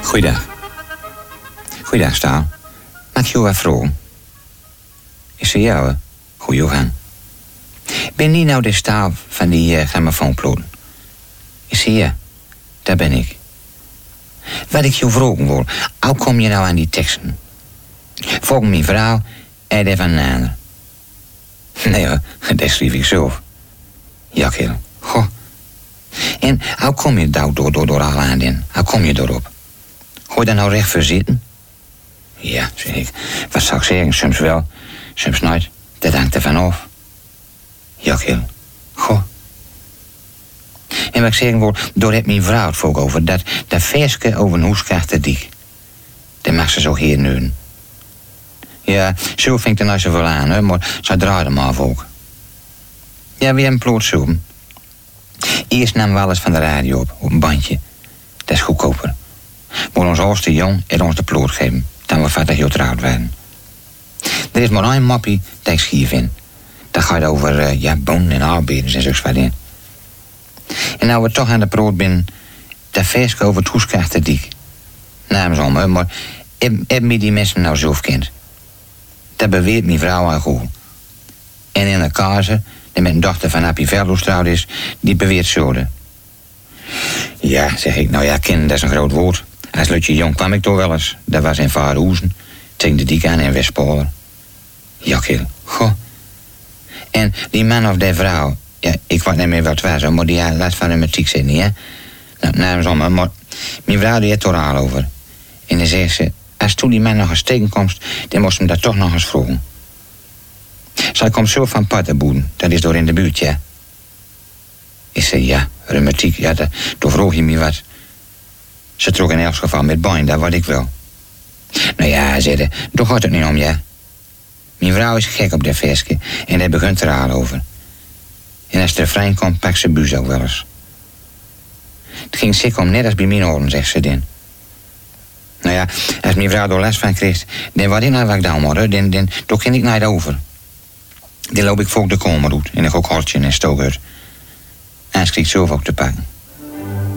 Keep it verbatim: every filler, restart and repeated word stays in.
Goeiedag. Goeiedag, Staal. Mag ik je wat vragen? Is ze jou? Goeie Johan. Ben niet nou de Staal van die uh, grammofoonplaten? Is ze ja? Daar ben ik. Wat ik je vragen wil, hoe kom je nou aan die teksten? Volgens mijn vrouw en die van een ander. Nee hoor, dat schreef ik zelf. Ja, kerel. Goh. En hoe kom je daar door, door, door alle aan in? Hoe kom je erop? Gooi je daar nou recht voor zitten? Ja, zeg ik. Wat zou ik zeggen? Soms wel, soms nooit. Dat hangt er van af. Ja, kerel. Goh. En wat ik zeggen wil, door heeft mijn vrouw het volk over. Dat, dat versje over een hoeskachterdijk. Dat mag ze zo hier nu. Ja, zo vind ik er nou zoveel aan, hè, maar ze draaien hem af ook. Ja, we hebben ploot zoeken. Eerst namen we alles van de radio op, op een bandje. Dat is goedkoper. Maar ons oudste jong en ons de ploot geven, dan we vader heel trouwd werden. Er is maar één moppie dat ik schier vind. Dat gaat over, uh, ja, bonen en arbeiders en zo's wat in. En nou we toch aan de proot binnen, dat versje over het hoeskachterdijk. Namens om, hè, maar hebben me die mensen nou zelf kent? Dat beweert mijn vrouw aan goed. En in de kazen, die met een dochter van Appie Verloes trouwd is, die beweert zoden. Ja, zeg ik, nou ja, kind, dat is een groot woord. Als Lutje jong kwam ik toch wel eens. Dat was in Vaarhoezen, tegen de dik aan in Westpolen. Ja, kind, goh. En die man of die vrouw, ja, ik weet niet meer wat het was, maar die had last van rheumatiek zitten, hè? Nou, namens om, maar mijn vrouw die heeft er al over. En dan zegt ze, als toen die man nog eens tegenkomst, dan moest hem dat toch nog eens vroegen. Zij komt zo van Paddenboeden, dat is door in de buurt, ja. Ik zei, ja, rheumatiek, ja, dat, toen vroeg je me wat. Ze trok in elk geval met bijn, dat wat ik wel. Nou ja, zei ze, daar gaat het niet om, ja. Mijn vrouw is gek op dat versje en daar begint er al over. En als er vrij komt, pakt ze buus ook wel eens. Het ging zeker om net als bij mijn oren, zegt ze dan. Nou ja, als mijn vrouw er last van kreeg, dan wat ik nou wat ik dan maar, dan, dan, dan ging ik naar over. Dan loop ik voor de kamer uit en ik ook hartje en stoker. En ze kreeg zelf ook te pakken.